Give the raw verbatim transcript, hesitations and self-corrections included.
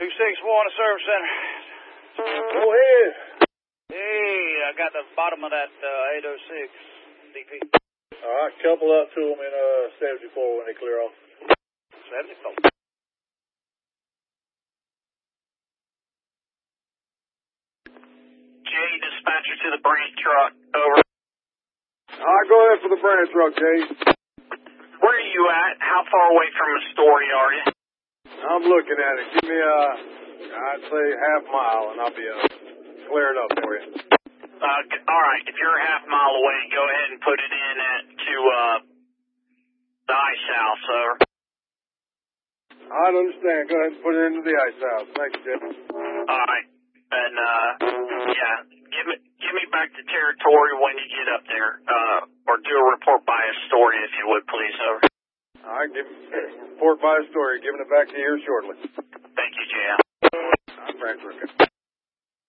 two six one, service center. Go ahead. Hey, I got the bottom of that uh, eight oh six D P. All right, couple up to them in uh, seventy-four when they clear off. seventy-four. Jay, dispatcher to the branch truck. Over. All right, go ahead for the branch truck, Jay. Where are you at? How far away from the story are you? I'm looking at it. Give me, uh, I'd say half mile, and I'll be uh, cleared up for you. Uh, all right, if you're a half mile away, go ahead and put it in at, to uh, the ice house, over. I understand. Go ahead and put it into the ice house. Thank you, Jay. All right, and uh, yeah, give me give me back the territory when you get up there, uh, or do a report by a story if you would, please, over. All right, give report by the story. Giving it back to you here shortly. Thank you, Jay.